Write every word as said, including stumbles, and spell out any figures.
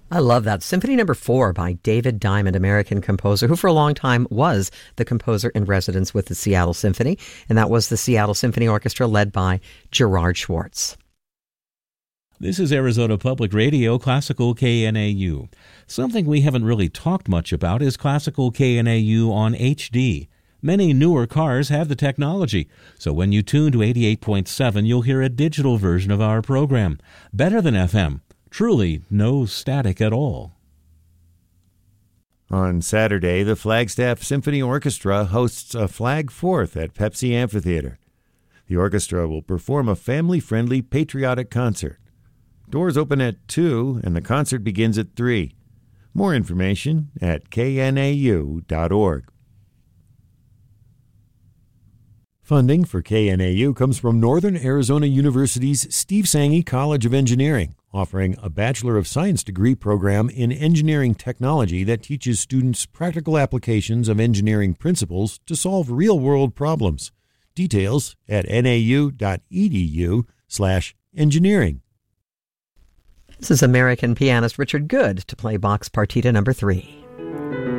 I love that. Symphony Number Four by David Diamond, American composer, who for a long time was the composer in residence with the Seattle Symphony, and that was the Seattle Symphony Orchestra led by Gerard Schwartz. This is Arizona Public Radio, Classical K N A U. Something we haven't really talked much about is Classical K N A U on H D. Many newer cars have the technology, so when you tune to eighty-eight point seven, you'll hear a digital version of our program. Better than F M. Truly no static at all. On Saturday, the Flagstaff Symphony Orchestra hosts a Flag Fourth at Pepsi Amphitheater. The orchestra will perform a family-friendly patriotic concert. Doors open at two and the concert begins at three. More information at K N A U dot org. Funding for K N A U comes from Northern Arizona University's Steve Sanghi College of Engineering, offering a Bachelor of Science degree program in engineering technology that teaches students practical applications of engineering principles to solve real-world problems. Details at N A U dot E D U slash engineering. This is American pianist Richard Good to play Bach's Partita Number Three.